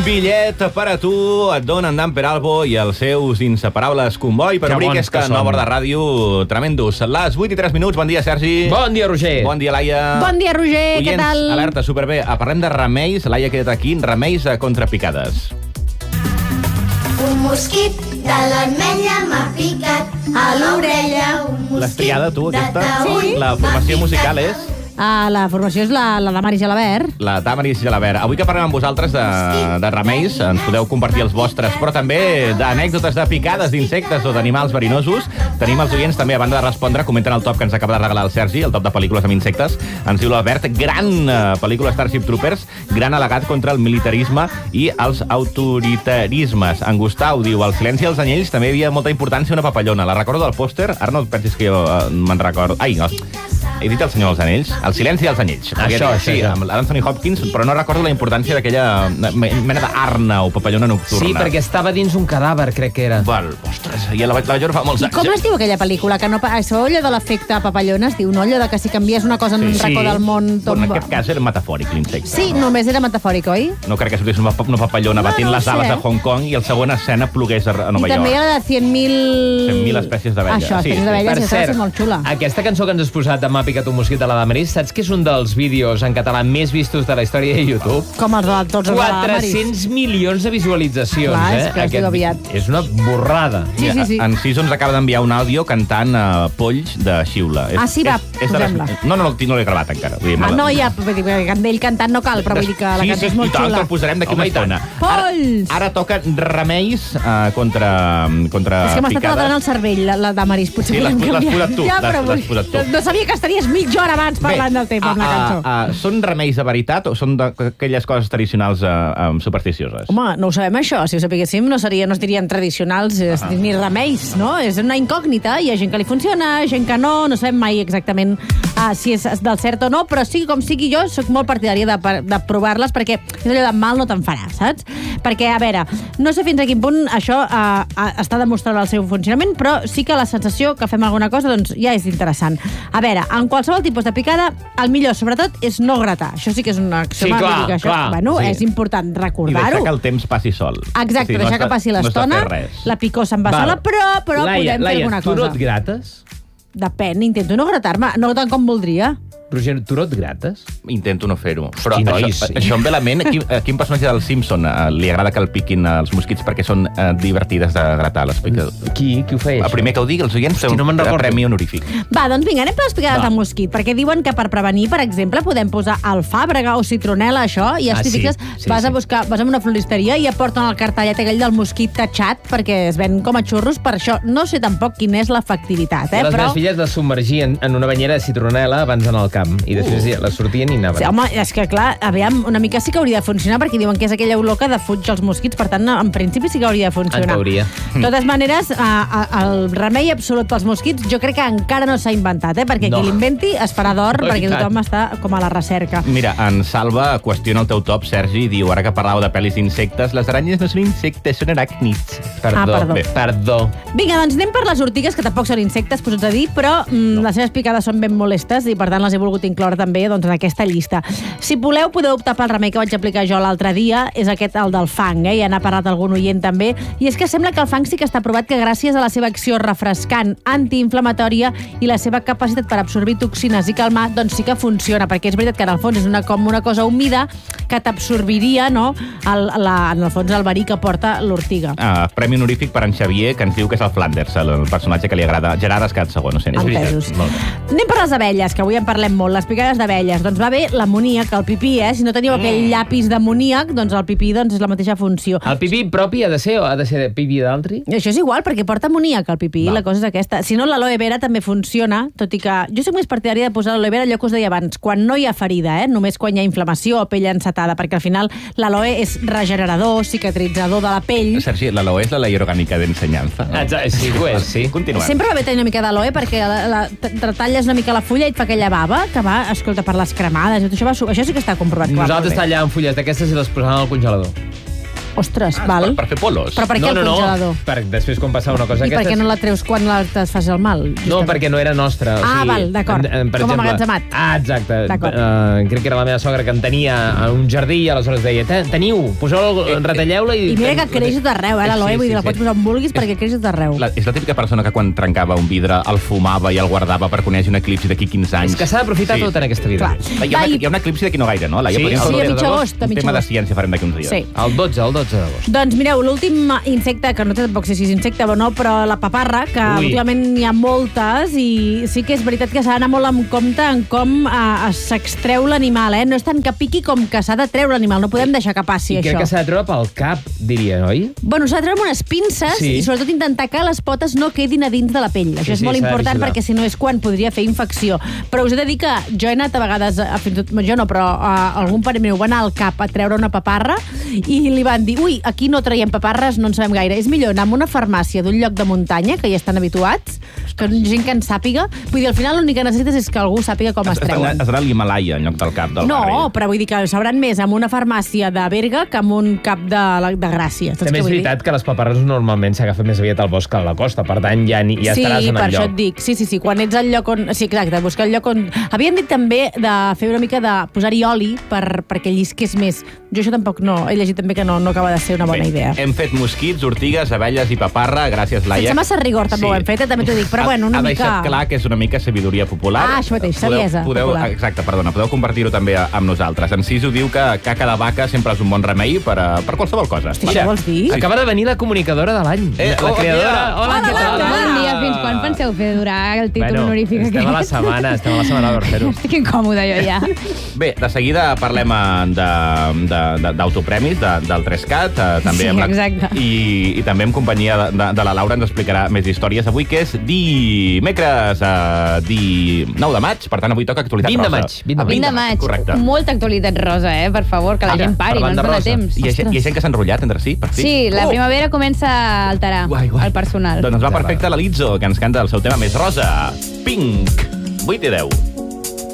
bitllet per a tu et donen Dan Peralbo i els seus inseparables comboi per obrir aquesta nova hora de ràdio tremendos. Les 8:03. Bon dia, Sergi. Bon dia, Roger. Bon dia, Laia. Bon dia, Roger. Oients, què tal? Alerta, superbé. Parlem de remeis. Laia, queda't aquí. Remeis contra picades. Un mosquit de l'ametlla m'ha picat a l'orella. L'has triada, tu, aquesta? Sí. La formació musical és... La formació és la Damaris Gelabert. La Damaris Gelabert. Avui que parlem amb vosaltres de remeis, ens podeu compartir els vostres, però també d'anècdotes de picades d'insectes o d'animals verinosos. Tenim els oients també, a banda de respondre, comenten el top que ens acaba de regalar el Sergi, el top de pel·lícules amb insectes. Ens diu l'Albert, gran pel·lícula Starship Troopers, gran al·legat contra el militarisme i els autoritarismes. En Gustau diu, el silenci dels anyells també hi havia molta importància una papallona. La recordo del pòster, ara no et pensis que jo me'n recordo. Ai, no. He dit el senyor dels anells, el silenci dels anyells. Això. Amb l'Anthony Hopkins, però no recordo la importància d'aquella mena d'arna o papallona nocturna. Sí, perquè estava dins un cadàver, crec que era. Val, ostres, ja la vaig veure fa molts anys. I com es diu aquella pel·lícula? Que no, això allò de l'efecte papallona es diu, no? Allò de que si canvies una cosa en un racó del món... Però en aquest cas era metafòric, l'insecte. Sí, només era metafòric, oi? No crec que sortís una papallona batint les ales de Hong Kong i el següent escena plogués a Nova York. I també era de 100.000 espècies d'abelles. Això, espècies d'abelles, Per i cert, és molt xula. aquesta cançó que ens has posat de M'ha picat un mosquit de la Damaris, saps que és un dels vídeos en català més vistos de la història de YouTube? Com els de tots els de la Damaris. 400 milions de visualitzacions, Clar, és que es diu aviat. És una borrada. Sí. En Sis ens acaba d'enviar un àudio cantant Polls de Xiula. Sí, va, posem-la. No l'he gravat encara. No, ja, ell cantant no cal, però vull dir que la cançó és molt xula. Sí, te'l posarem d'aquí una estona. Polls! Ara toca remeis contra És que m'està taladrant el cervell, la Damaris. Potser Sí, l'has posat tu. Ja, però no sabia que estaries mitja hora abans parlant del tema amb la cançó. Són remeis de veritat o són d'aquelles coses tradicionals supersticioses? Home, no ho sabem, això. Si ho sapiguéssim, no es dirien tradicionals ni remeis, no? És una incògnita. Hi ha gent que li funciona, gent que no sabem mai exactament si és del cert o no, però sigui com sigui, jo sóc molt partidària de provar-les perquè és allò de mal no te'n farà, saps? Perquè, a veure, no sé fins a quin punt això està demostrat el seu funcionament, però sí que la sensació que fem alguna cosa doncs ja és interessant. A veure, en qualsevol tipus de picada, el millor, sobretot, és no gratar. Això sí que és una axioma. Sí, clar. Bueno, és important I recordar-ho. deixar que el temps passi sol. Exacte, deixar que passi l'estona, la picor se'n va sola, però podem fer alguna cosa. Tu no et grates? Depèn, intento no gratar-me, no tant com voldria. Roger, tu no et grates? Intento no fer-ho. Però Hosti, nois. això em ve a la ment. A quin personatge del Simpson li agrada que el piquin els mosquits perquè són divertides de gratar les picades? Qui ho feia, El primer que ho digui, els oients, no me'n recordo. premi honorífic. Va, doncs vinga, anem per les picades de mosquit, perquè diuen que per prevenir, per exemple, podem posar alfàbrega o citronela, això, i és típiques, vas a una floristeria i aporten el cartellet aquell del mosquit tatxat, perquè es ven com a xurros, per això no sé tampoc quina és l'efectivitat, Les meves filles les submergien en una banyera de citronela abans d'anar al camp, i després les sortien i anaven. Sí, home, és que clar, aviam, una mica sí que hauria de funcionar, perquè diuen que és aquella olor que defuig els mosquits, per tant, en principi sí que hauria de funcionar. En teoria. De totes maneres, el remei absolut pels mosquits jo crec que encara no s'ha inventat, perquè qui l'inventi es farà d'or, perquè tothom està com a la recerca. Mira, en Salva qüestiona el teu top, Sergi, i diu, ara que parlàveu de pel·lis d'insectes, les aranyes no són insectes, són aràcnids. Perdó. Vinga, doncs anem per les ortigues, que tampoc són insectes, posats a dir, però les seves picades són ben molestes i, per tant, les he volgut incloure també en aquesta llista. Si voleu, podeu optar pel remei que vaig aplicar jo l'altre dia, és aquest, el del fang, i n'ha parlat algun oient també, i és que sembla que el fang sí que està provat que gràcies a la seva acció refrescant, antiinflamatòria i la seva capacitat per absorbir toxines i calmar, doncs sí que funciona, perquè és veritat que en el fons és com una cosa humida que t'absorbiria, no?, en el fons el verí que porta l'ortiga. Premi honorífic per en Xavier, que ens diu que és el Flanders, el personatge que li agrada. Gerard Escat segon, no sé. Entesos. Anem per les abelles, que avui en parlem molt, les picades d'abelles. Doncs va bé l'amoníac, el pipí, si no teniu aquell llapis d'amoníac, doncs el pipí és la mateixa funció. El pipí propi ha de ser o ha de ser pipí d'altri? Això és igual, perquè porta amoníac el pipí, la cosa és aquesta. Si no, l'aloe vera també funciona, tot i que jo soc més partidària de posar l'aloe vera allò que us deia abans, quan no hi ha ferida, només quan hi ha inflamació o pell encetada, perquè al final l'aloe és regenerador, cicatritzador de la pell. Sergi, l'aloe és la llei orgànica d'ensenyança. Sí, ho és, sí. Continuem. Sempre va bé tenir una mica d'aloe perquè retalles una mica la fulla i et fa aquella bava que va, escolta, per les cremades. Això sí que està comprovat. Nosaltres tallàvem fulles d'aquestes i les posàvem al congelador. Ostres, val. Per fer polos. Però per què el congelador? Després quan passava una cosa I per què no la treus quan te fas el mal? No, perquè no era nostra. Val, d'acord. Com a magatzemat. Exacte. Crec que era la meva sogra que en tenia un jardí i aleshores deia, teniu, retalleu-la i... I mira que creix tot arreu, l'Aloe, vull dir, la pots posar on vulguis perquè creix tot arreu. És la típica persona que quan trencava un vidre el fumava i el guardava per conèixer un eclipsi d'aquí 15 anys. És que s'ha d'aprofitar tot en aquesta vida. Hi ha un eclipsi d'aquí no gaire, no? Sí, a mig agost. Un tema de ciència farem d'aquí uns dies. El 12 d'agost. Doncs mireu, l'últim insecte, que no té tampoc sé si és insecte o no, però la paparra, que últimament n'hi ha moltes, i sí que és veritat que s'ha d'anar molt en compte en com s'extreu l'animal, No és tant que piqui com que s'ha de treure l'animal, no podem deixar que passi això. I crec que s'ha de treure pel cap, diria, oi? Bueno, s'ha de treure amb unes pinces i sobretot intentar que les potes no quedin a dins de la pell. Això és molt important perquè si no és quan podria fer infecció. Però us he de dir que jo he anat a vegades, jo no, però algun pare meu va anar al cap a treure una paparra i li van dir, ui, aquí no traiem paparres, no en sabem gaire. És millor anar a una farmàcia d'un lloc de muntanya, que ja estan habituats, que gent que en sàpiga. Vull dir, al final l'únic que necessites és que algú sàpiga com es treuen. Has d'anar a l'Himalaya en lloc del cap del barri. No, però vull dir que sabran més amb una farmàcia de Berga que amb un cap de Gràcia. També és veritat que les paparres normalment s'agafen més aviat al bosc que a la costa, per tant ja estaràs en el lloc. Sí, per això et dic. Sí, quan ets al lloc on... Sí, exacte, buscar el lloc on... Havien dit també de fer una mica de posar-hi oli perquè llisqués més. Jo això tampoc no... He llegit també que no acaba de ser una bona idea. Hem fet mosquits, ortigues, abelles i paparra. Gràcies, Laia. Sense massa rigor també ho hem fet, també t'ho dic, però bueno, una mica... Ha deixat clar que és una mica sabidoria popular. Això mateix, saviesa popular. Exacte, perdona, podeu compartir-ho també amb nosaltres. En Sisu diu que caca de vaca sempre és un bon remei per qualsevol cosa. Hosti, això vols dir? Acaba de venir la comunicadora de l'any. La creadora. Hola, què tal? Bon dia, fins quan penseu fer durar el títol honorífic aquest? Estem a la setmana per fer-ho. Estic incòmoda jo ja. Bé, de seguida parlem d'autopremis, del 3CAT, també exacte. I també en companyia de la Laura ens explicarà més històries avui, que és dimecres 9 de maig, per tant avui toca actualitat rosa. 20 de maig. Correcte. Molta actualitat rosa, per favor, que la gent pari, no ens dona temps. Hi ha gent que s'ha enrotllat entre si, per fi? Sí, la primavera comença a alterar el personal. Doncs va perfecte la Lizzo, que ens canta el seu tema més rosa, Pink, 8 i 10.